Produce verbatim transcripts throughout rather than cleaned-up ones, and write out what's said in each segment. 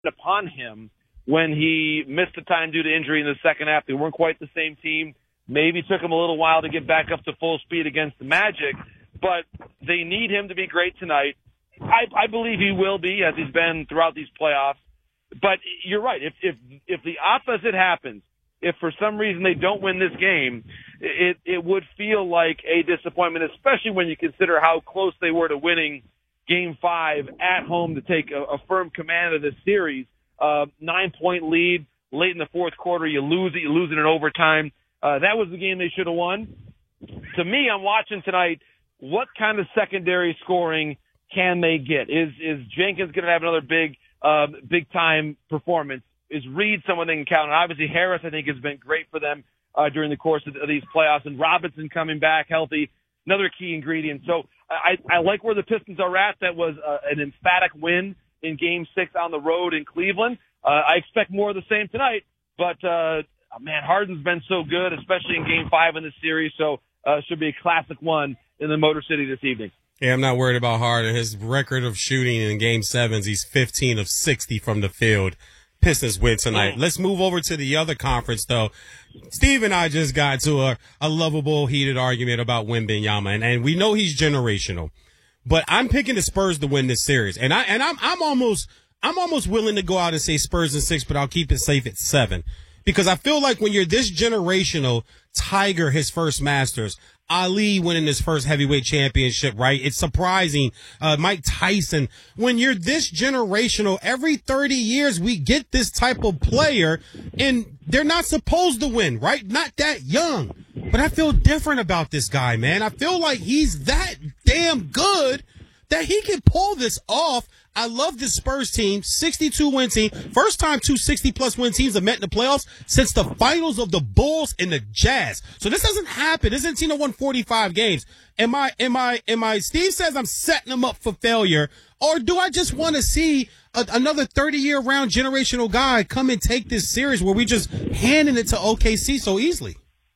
upon him when he missed the time due to injury in the second half. They weren't quite the same team. Maybe took him a little while to get back up to full speed against the Magic, but they need him to be great tonight. I, I believe he will be, as he's been throughout these playoffs. But you're right. If if if the opposite happens, if for some reason they don't win this game, it it would feel like a disappointment, especially when you consider how close they were to winning Game Five at home to take a, a firm command of this series. Uh, nine point lead late in the fourth quarter, you lose it, you lose it in overtime. Uh, that was the game they should have won. To me, I'm watching tonight. What kind of secondary scoring can they get? Is is Jenkins going to have another big, uh, big time performance? Is Reed someone they can count on? Obviously, Harris, I think, has been great for them uh, during the course of, of these playoffs, and Robinson coming back healthy, another key ingredient. So I, I like where the Pistons are at. That was uh, an emphatic win in Game Six on the road in Cleveland. Uh, I expect more of the same tonight, but uh, man, Harden's been so good, especially in Game Five in this series. So uh, should be a classic one in the Motor City this evening. Yeah, I'm not worried about Harden. His record of shooting in Game Sevens, he's fifteen of sixty from the field. Pistons win tonight. Let's move over to the other conference, though. Steve and I just got to a, a lovable, heated argument about Wembanyama, and, and we know he's generational. But I'm picking the Spurs to win this series, and I and I'm I'm almost I'm almost willing to go out and say Spurs in six, but I'll keep it safe at seven, because I feel like when you're this generational, Tiger his first Masters, Ali winning his first heavyweight championship, right? It's surprising. Uh, Mike Tyson. When you're this generational, every thirty years we get this type of player, and they're not supposed to win, right? Not that young. But I feel different about this guy, man. I feel like he's that damn good that he can pull this off. I love this Spurs team, sixty-two win team. First time two sixty-plus win teams have met in the playoffs since the finals of the Bulls and the Jazz. So this doesn't happen. This isn't team that won forty-five games. Am I, am I, am I, Steve says I'm setting them up for failure, or do I just want to see a, another thirty-year round generational guy come and take this series where we just handing it to O K C so easily?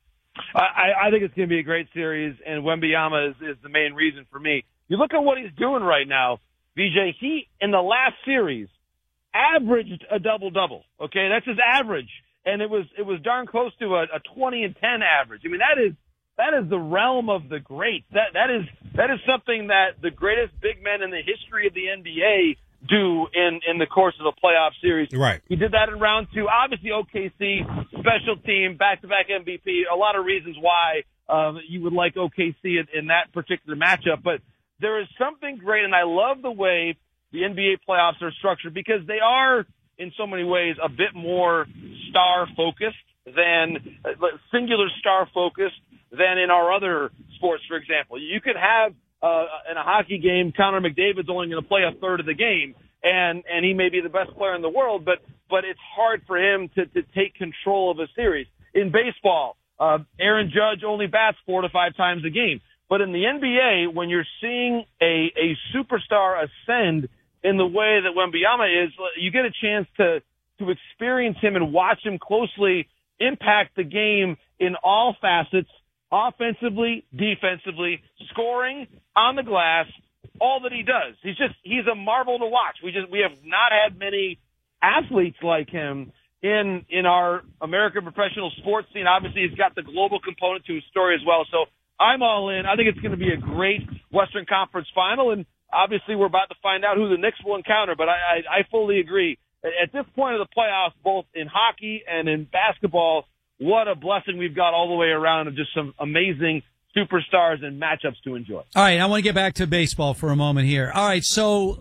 I, I think it's going to be a great series, and Wembanyama is, is the main reason for me. You look at what he's doing right now, V J. He, in the last series, averaged a double-double. Okay, that's his average, and it was it was darn close to a, a twenty and ten average. I mean, that is that is the realm of the greats. That that is that is something that the greatest big men in the history of the N B A do in in the course of a playoff series. Right. He did that in round two. Obviously, O K C special team, back-to-back M V P. A lot of reasons why um, you would like O K C in, in that particular matchup, but there is something great, and I love the way the N B A playoffs are structured, because they are, in so many ways, a bit more star-focused than uh, singular star-focused than in our other sports, for example. You could have, uh, in a hockey game, Connor McDavid's only going to play a third of the game, and, and he may be the best player in the world, but, but it's hard for him to, to take control of a series. In baseball, uh, Aaron Judge only bats four to five times a game. But in the N B A, when you're seeing a, a superstar ascend in the way that Wembanyama is, you get a chance to, to experience him and watch him closely impact the game in all facets, offensively, defensively, scoring, on the glass, all that he does. He's just, he's a marvel to watch. We just, we have not had many athletes like him in, in our American professional sports scene. Obviously, he's got the global component to his story as well. So I'm all in. I think it's going to be a great Western Conference final, and obviously we're about to find out who the Knicks will encounter, but I, I, I fully agree. At this point of the playoffs, both in hockey and in basketball, what a blessing we've got all the way around of just some amazing superstars and matchups to enjoy. All right, I want to get back to baseball for a moment here. All right, so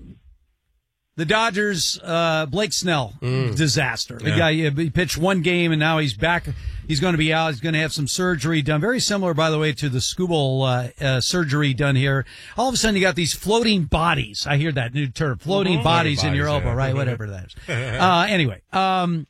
the Dodgers, uh, Blake Snell, mm. disaster. The yeah. guy, he pitched one game, and now he's back. He's going to be out. He's going to have some surgery done. Very similar, by the way, to the Skubal uh, uh, surgery done here. All of a sudden, you got these floating bodies. I hear that new term, floating mm-hmm. bodies, bodies in your elbow, yeah. right? Whatever that is. uh, anyway, um,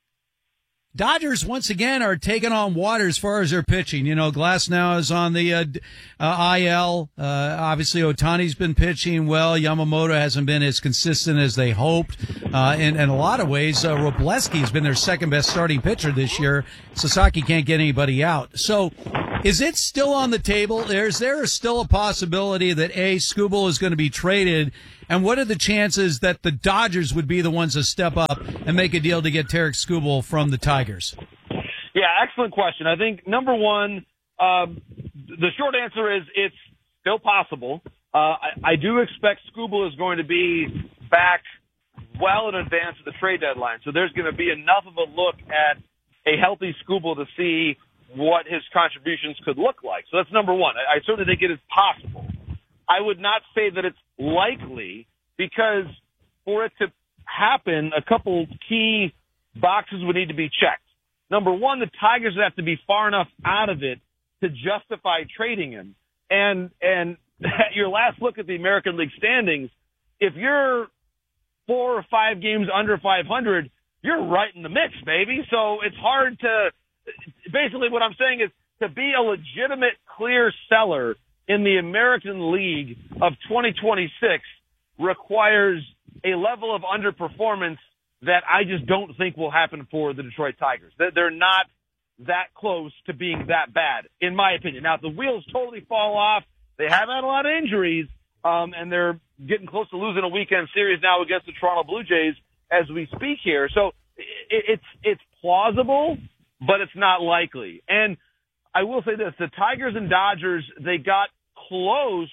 Dodgers, once again, are taking on water as far as their pitching. You know, Glass now is on the uh, uh, I L. Uh, obviously, Ohtani's been pitching well. Yamamoto hasn't been as consistent as they hoped. Uh, in, in a lot of ways, uh, Robleski has been their second-best starting pitcher this year. Sasaki can't get anybody out. So Is it still on the table? Is there still a possibility that, A, Skubal is going to be traded, and what are the chances that the Dodgers would be the ones to step up and make a deal to get Tarik Skubal from the Tigers? Yeah, excellent question. I think, number one, um, the short answer is it's still possible. Uh, I, I do expect Skubal is going to be back well in advance of the trade deadline, so there's going to be enough of a look at a healthy Skubal to see what his contributions could look like. So that's number one. I, I certainly think it is possible. I would not say that it's likely, because for it to happen, a couple key boxes would need to be checked. Number one, the Tigers would have to be far enough out of it to justify trading him. And, and at your last look at the American League standings, if you're four or five games under five hundred, you're right in the mix, baby. So it's hard to, basically what I'm saying is, to be a legitimate clear seller in the American League of twenty twenty-six requires a level of underperformance that I just don't think will happen for the Detroit Tigers. They're not that close to being that bad, in my opinion. Now, if the wheels totally fall off, they have had a lot of injuries, um, and they're getting close to losing a weekend series now against the Toronto Blue Jays as we speak here. So it, it's it's plausible, but it's not likely. And I will say this, the Tigers and Dodgers, they got close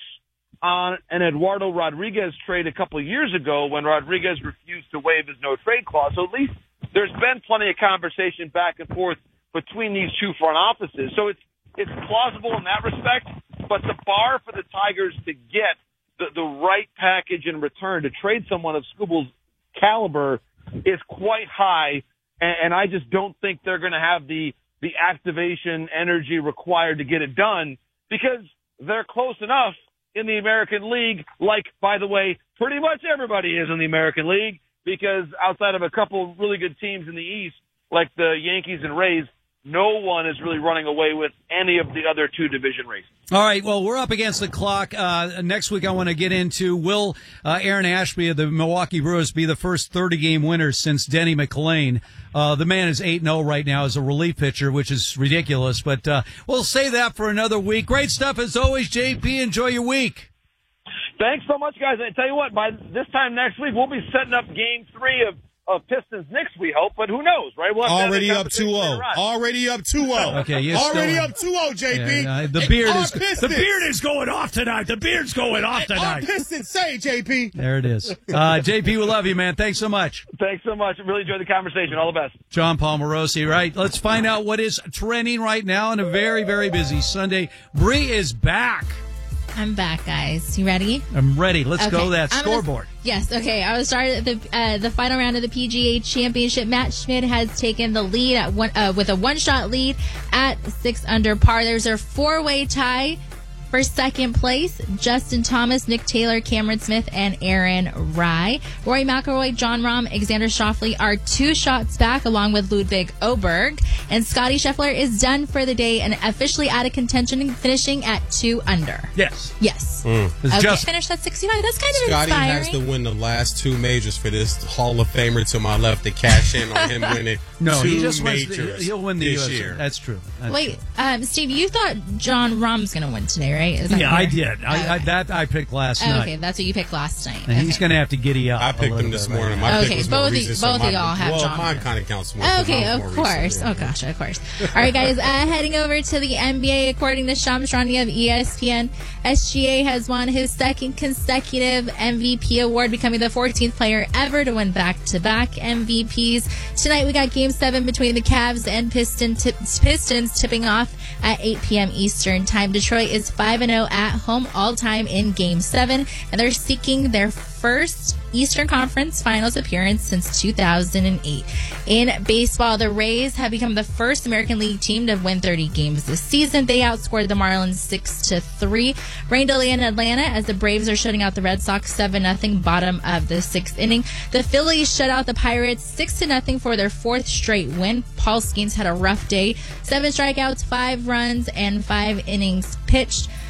on an Eduardo Rodriguez trade a couple of years ago when Rodriguez refused to waive his no-trade clause. So at least there's been plenty of conversation back and forth between these two front offices. So it's it's plausible in that respect, but the bar for the Tigers to get the, the right package in return to trade someone of Skubal's caliber is quite high, and, and I just don't think they're going to have the the activation energy required to get it done, because they're close enough in the American League, like, by the way, pretty much everybody is in the American League, because outside of a couple really good teams in the East, like the Yankees and Rays, no one is really running away with any of the other two division races. All right, well, we're up against the clock. Uh, next week I want to get into, will uh, Aaron Ashby of the Milwaukee Brewers be the first thirty-game winner since Denny McLain? Uh, the man is eight and oh right now as a relief pitcher, which is ridiculous, but uh, we'll save that for another week. Great stuff as always, J P. Enjoy your week. Thanks so much, guys. I tell you what, by this time next week, we'll be setting up game three of of Pistons Knicks, we hope, but who knows, right? We'll Already up two oh. Already up two oh. Okay, you're Already still... up two oh, J P. Yeah, uh, the beard is Pistons. the beard is going off tonight. The beard's going off tonight. Our Pistons say, J P. There it is. Uh, J P, we love you, man. Thanks so much. Thanks so much. Really enjoyed the conversation. All the best. John Palmarosi, right? Let's find out what is trending right now on a very, very busy Sunday. Bree is back. I'm back, guys. You ready? I'm ready. Let's okay. go that I'm scoreboard. Gonna, yes, okay. I will start at the uh, the final round of the P G A Championship. Matt Schmidt has taken the lead at one uh, with a one-shot lead at six under par. There's a four-way tie for second place. Justin Thomas, Nick Taylor, Cameron Smith, and Aaron Rye. Rory McIlroy, John Rahm, Alexander Schauffele are two shots back, along with Ludwig Oberg. And Scotty Scheffler is done for the day and officially out of contention, finishing at two under. Yes. Yes. Mm. Okay, just, finished at sixty-five. That's kind of Scotty inspiring. has to win the last two majors for this Hall of Famer to my left to cash in on him winning no, two he just majors wins the, he'll win the this U S year. That's true. That's Wait, true. um, Steve, you thought John Rahm's going to win today, right? Is that Yeah, clear? I did. I, Okay. I, that I picked last Oh, night. okay, that's what you picked last night. And Okay. he's going to have to giddy up. I a picked little him this bit right morning. now. My Okay, pick was both more of you- recent, so both of my- y'all have well, John. mine kind of counts more. 'cause Okay, mine's of more course. recent, Oh yeah. gosh, of course. All right, guys. Uh, heading over to the N B A, according to Shams Charania of E S P N, S G A has won his second consecutive M V P award, becoming the fourteenth player ever to win back-to-back M V Ps. Tonight, we got Game Seven between the Cavs and Piston tip, Pistons, tipping off at eight p.m. Eastern Time. Detroit is five and oh at home all-time in Game Seven, and they're seeking their first Eastern Conference Finals appearance since two thousand eight. In baseball, the Rays have become the first American League team to win thirty games this season. They outscored the Marlins six to three. Rain delay in Atlanta as the Braves are shutting out the Red Sox seven nothing, bottom of the sixth inning. The Phillies shut out the Pirates six to nothing for their fourth straight win. Paul Skeens had a rough day. Seven strikeouts, five runs, and five innings pitched.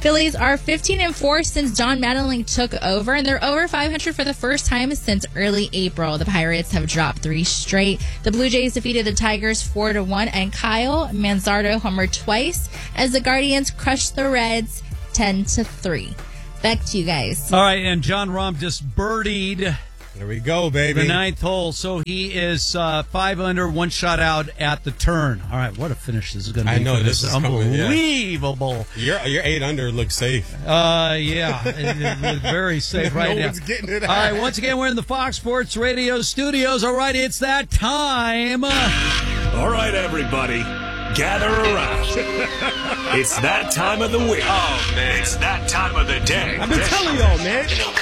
Phillies are fifteen and four since John Mattingly took over, and they're over five hundred for the first time since early April. The Pirates have dropped three straight. The Blue Jays defeated the Tigers four to one, and Kyle Manzardo homered twice as the Guardians crushed the Reds ten to three. Back to you guys. All right, and John Rahm just birdied There we go, baby. the ninth hole, so he is uh, five under, one shot out at the turn. All right, what a finish this is going to be. I know, for this this is coming, yeah. unbelievable. Your your eight under looks safe. Uh, yeah, it, it looks very safe right no now. one's getting it out. All right, once again, we're in the Fox Sports Radio studios. All right, it's that time. All right, everybody, gather around. It's that time of the week. Oh, man. It's that time of the day. I've been telling y'all, man.